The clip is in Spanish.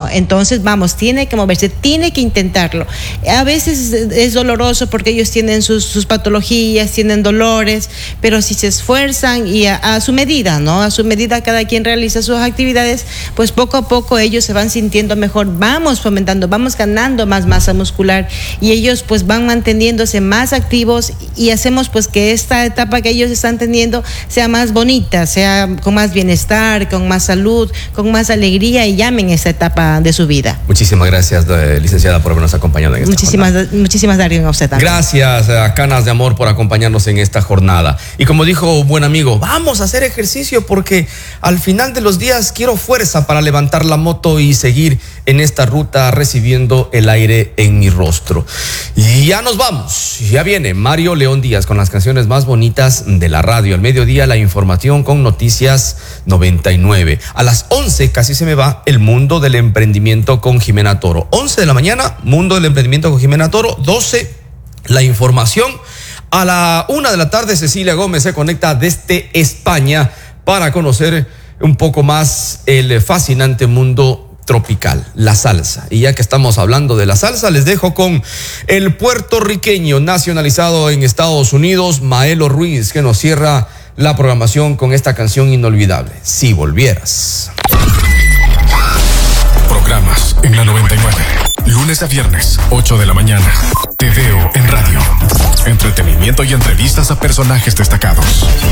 Entonces, vamos, tiene que moverse, tiene que intentarlo. A veces es doloroso porque ellos tienen sus patologías, tienen dolores, pero si se esfuerzan y a su medida, ¿no? A su medida cada quien realiza sus actividades, pues poco a poco ellos se van sintiendo mejor, vamos fomentando, vamos ganando más masa muscular y ellos pues van manteniéndose más activos y hacemos pues que esta etapa que ellos están teniendo sea más bonita, sea con más bienestar, con más salud, con más alegría y llamen esta etapa de su vida. Muchísimas gracias, licenciada, por habernos acompañado en esta jornada. Muchísimas, Darío, a usted también. Gracias a Canas de Amor por acompañarnos en esta jornada. Y como dijo un buen amigo, vamos a hacer ejercicio porque al final de los días quiero fuerza para levantar la moto y seguir en esta ruta recibiendo el aire en mi rostro. Y ya nos vamos. Ya viene Mario León Díaz con las canciones más bonitas de la radio. Al mediodía la información con Noticias 99. A las 11 casi se me va el Mundo del Emprendimiento con Jimena Toro. 11 de la mañana, Mundo del Emprendimiento con Jimena Toro. 12, la información. A la 1 de la tarde, Cecilia Gómez se conecta desde España para conocer un poco más el fascinante mundo tropical, la salsa. Y ya que estamos hablando de la salsa, les dejo con el puertorriqueño nacionalizado en Estados Unidos, Maelo Ruiz, que nos cierra la programación con esta canción inolvidable, Si Volvieras. Programas en la 99. Lunes a viernes, 8 de la mañana. Te veo en radio. Entretenimiento y entrevistas a personajes destacados.